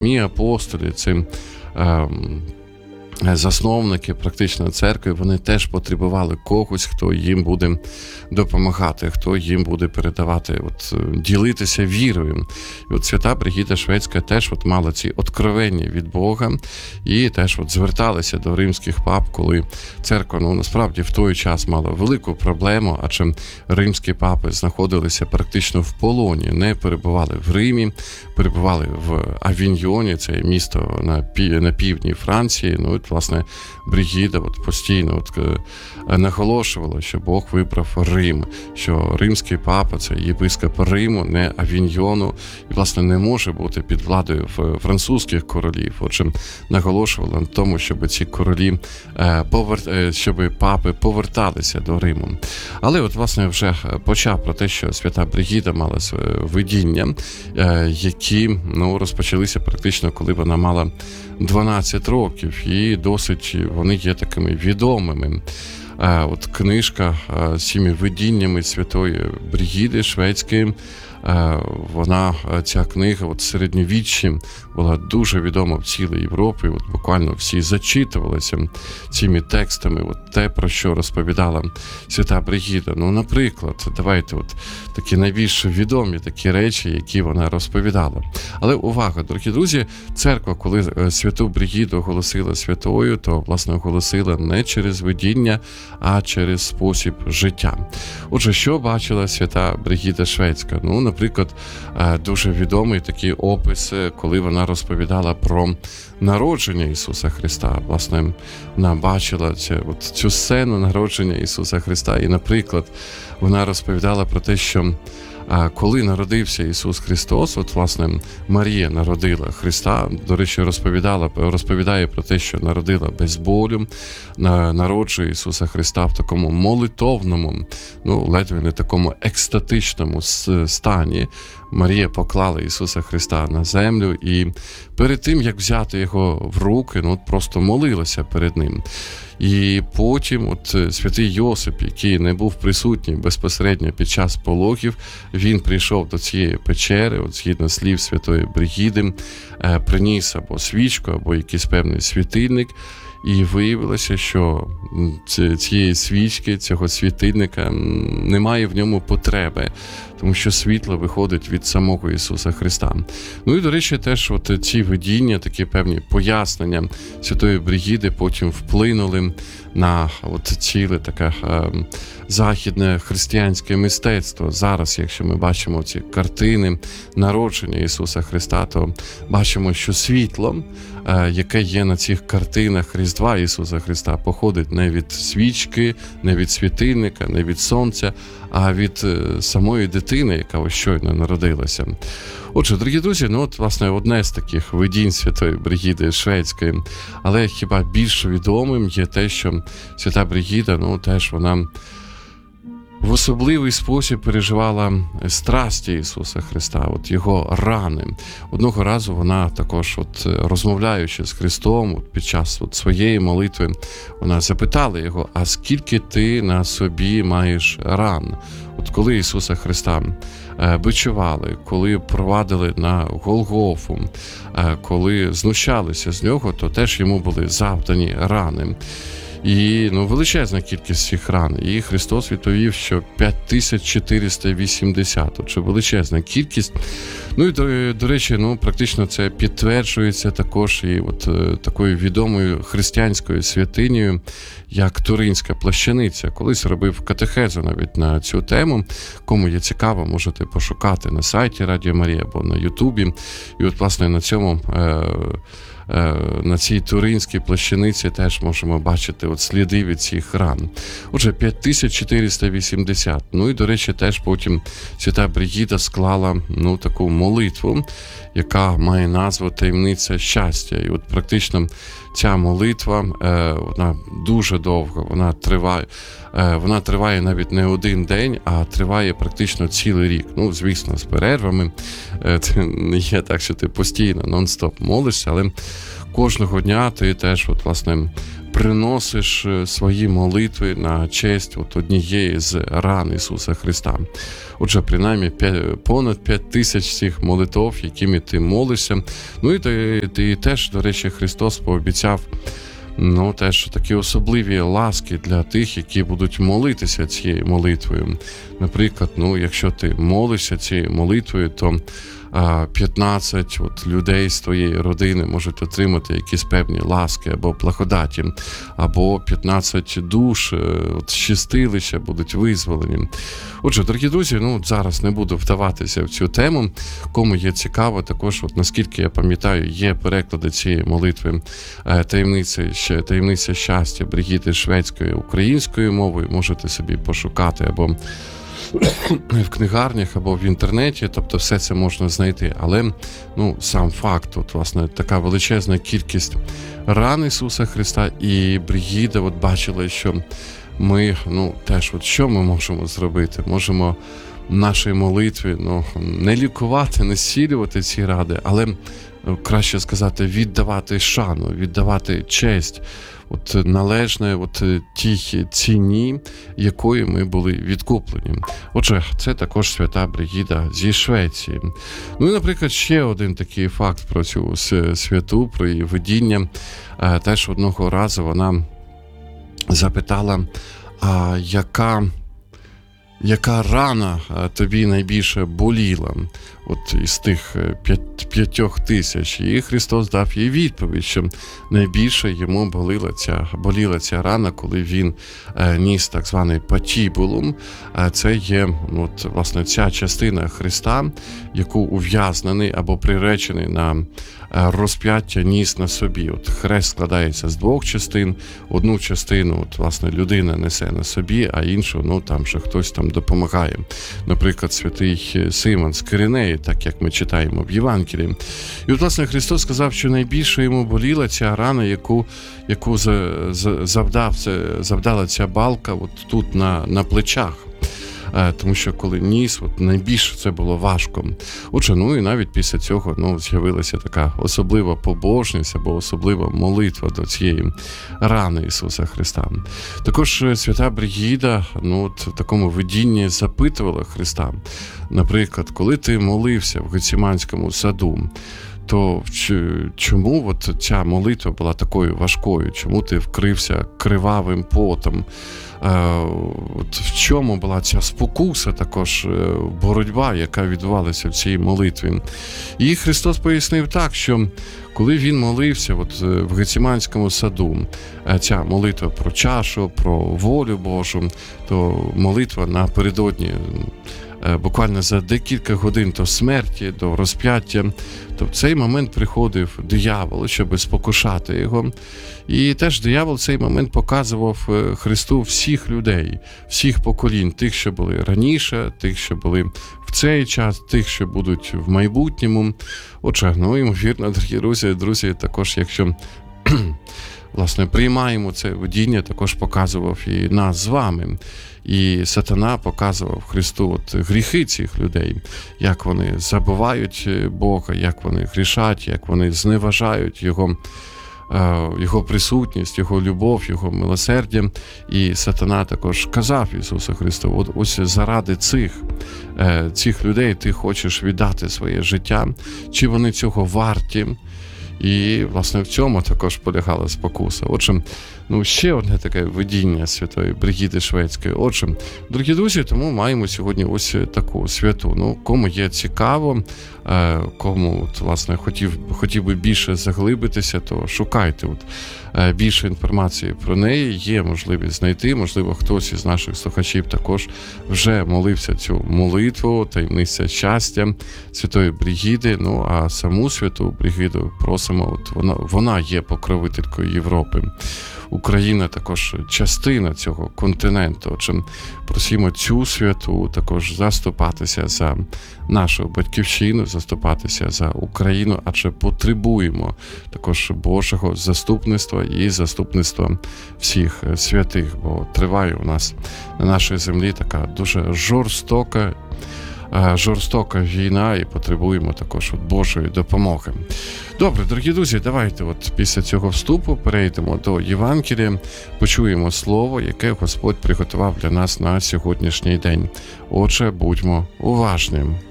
апостолі, цим засновники практично церкви, вони теж потребували когось, хто їм буде допомагати, хто їм буде передавати, ділитися вірою. І свята Бригіда Шведська теж мала ці откровення від Бога і теж зверталися до римських пап, коли церква, насправді в той час мала велику проблему, адже римські папи знаходилися практично в полоні, не перебували в Римі, перебували в Авіньйоні, це місто на півдні Франції. Власне, Бригіда постійно наголошувала, що Бог вибрав Рим, що римський папа – це єпископ Риму, не Авіньйону, і, власне, не може бути під владою французьких королів. Отже, наголошувала на тому, щоб ці королі, щоб папи поверталися до Риму. Але, власне, вже почав про те, що свята Бригіда мала видіння, які, розпочалися практично, коли вона мала 12 років, і досить вони є такими відомими. Книжка з цими видіннями святої Бригіди Шведської, ця книга в середньовіччі була дуже відома в цілій Європі, буквально всі зачитувалися цими текстами, те, про що розповідала свята Бригіда. Наприклад, давайте такі найбільш відомі такі речі, які вона розповідала. Але увага, дорогі друзі, церква, коли святу Бригіду оголосила святою, то, власне, оголосила не через видіння, а через спосіб життя. Отже, що бачила свята Бригіда Шведська? Наприклад, дуже відомий такий опис, коли вона розповідала про народження Ісуса Христа. Власне, вона бачила цю сцену народження Ісуса Христа. І, наприклад, вона розповідала про те, що коли народився Ісус Христос, власне, Марія народила Христа, до речі, розповідає про те, що народила без болю, народжує Ісуса Христа в такому молитовному, ледве не такому екстатичному стані. Марія поклала Ісуса Христа на землю і перед тим, як взяти його в руки, просто молилася перед ним. І потім святий Йосип, який не був присутній безпосередньо під час пологів, він прийшов до цієї печери, згідно слів святої Бригіди, приніс або свічку, або якийсь певний світильник, і виявилося, що цієї свічки, цього світильника немає в ньому потреби, тому що світло виходить від самого Ісуса Христа. І, до речі, теж ці видіння, такі певні пояснення святої Бригіди потім вплинули на ціле таке західне християнське мистецтво. Зараз, якщо ми бачимо ці картини народження Ісуса Христа, то бачимо, що світло, яке є на цих картинах Різдва Ісуса Христа, походить не від свічки, не від світильника, не від сонця, а від самої дитини, яка щойно народилася. Отже, дорогі друзі, власне, одне з таких видінь святої Бригіди Шведської, але хіба більш відомим є те, що свята Бригіда, теж вона в особливий спосіб переживала страсті Ісуса Христа, його рани. Одного разу вона також, розмовляючи з Христом, під час своєї молитви, вона запитала його: а скільки ти на собі маєш ран? Коли Ісуса Христа бичували, коли провадили на Голгофу, коли знущалися з нього, то теж йому були завдані рани. І величезна кількість цих ран. І Христос відповів, що 5480. Отже, величезна кількість. І, до речі, практично це підтверджується також і такою відомою християнською святинею, як Туринська плащаниця. Колись робив катехезу навіть на цю тему. Кому є цікаво, можете пошукати на сайті Радіо Марія або на Ютубі. І власне, на цій Туринській плащаниці теж можемо бачити сліди від цих ран. Отже, 5480. І, до речі, теж потім свята Бригіда склала таку молитву, яка має назву «Таємниця щастя». І практично ця молитва, вона дуже довга, вона триває навіть не один день, а триває практично цілий рік. Звісно, з перервами. Це не є так, що ти постійно, нон-стоп молишся, але кожного дня ти теж, власне, приносиш свої молитви на честь от однієї з ран Ісуса Христа. Отже, принаймні понад 5000 цих молитов, якими ти молишся. Ну і ти теж, до речі, Христос пообіцяв теж такі особливі ласки для тих, які будуть молитися цією молитвою. Наприклад, якщо ти молишся цією молитвою, то 15 людей з твоєї родини можуть отримати якісь певні ласки або благодаті, або 15 душ чистилища будуть визволені. Отже, дорогі друзі, зараз не буду вдаватися в цю тему. Кому є цікаво, також, наскільки я пам'ятаю, є переклади цієї молитви «Таємниця щастя» Бригіди шведською українською мовою. Можете собі пошукати або в книгарнях, або в інтернеті, тобто все це можна знайти. Але, сам факт, власне, така величезна кількість ран Ісуса Христа, і Бригіда бачила, що ми, теж, що ми можемо зробити? Можемо в нашій молитві, не лікувати, не зцілювати ці ради, але, краще сказати, віддавати шану, віддавати честь, належне тій ціні, якою ми були відкуплені. Отже, це також свята Бригіда зі Швеції. І, наприклад, ще один такий факт про цю святу, про її видіння. Теж одного разу вона запитала, яка рана тобі найбільше боліла із тих 5000? І Христос дав їй відповідь, що найбільше йому боліла ця рана, коли він ніс так званий патібулум. Це є, власне, ця частина Христа, яку ув'язнений або приречений на розп'яття ніс на собі. Хрест складається з двох частин. Одну частину, власне, людина несе на собі, а іншу, там же хтось допомагає. Наприклад, святий Симон з Киринеї, так як ми читаємо в Євангелії. І, власне, Христос сказав, що найбільше йому боліла ця рана, яку завдала ця балка тут на плечах. Тому що коли ніс, найбільше це було важко. Отже, і навіть після цього з'явилася така особлива побожність або особлива молитва до цієї рани Ісуса Христа. Також свята Бригіда в такому видінні запитувала Христа. Наприклад, коли ти молився в Гециманському саду, то чому ця молитва була такою важкою? Чому ти вкрився кривавим потом? В чому була ця спокуса, також боротьба, яка відбувалася в цій молитві? І Христос пояснив так, що коли він молився в Гециманському саду, ця молитва про чашу, про волю Божу, то молитва напередодні, буквально за декілька годин до смерті, до розп'яття, то в цей момент приходив диявол, щоб спокушати його. І теж диявол в цей момент показував Христу всіх людей, всіх поколінь, тих, що були раніше, тих, що були в цей час, тих, що будуть в майбутньому. Отже, ймовірно, дорогі друзі, також якщо власне приймаємо це видіння, також показував і нас з вами. І сатана показував Христу гріхи цих людей, як вони забувають Бога, як вони грішать, як вони зневажають Його присутність, Його любов, Його милосердя. І сатана також казав Ісусу Христу, ось заради цих людей ти хочеш віддати своє життя, чи вони цього варті? І, власне, в цьому також полягала спокуса. Отже, ще одне таке видіння святої Бригіди Шведської. Отже, дорогі друзі, тому маємо сьогодні ось таку святу. Кому є цікаво, кому, власне, хотів би більше заглибитися, то шукайте більше інформації про неї. Є можливість знайти, можливо, хтось із наших слухачів також вже молився цю молитву, таємниця щастя святої Бригіди. А саму святу Бригіду просимо, вона є покровителькою Європи. Україна також частина цього континенту. Отже, просимо цю святу також заступатися за нашу батьківщину, заступатися за Україну, адже потребуємо також Божого заступництва і заступництва всіх святих, бо триває у нас на нашій землі така дуже жорстока жорстока війна і потребуємо також Божої допомоги. Добре, дорогі друзі, давайте після цього вступу перейдемо до Євангелія, почуємо слово, яке Господь приготував для нас на сьогоднішній день. Отже, будьмо уважними.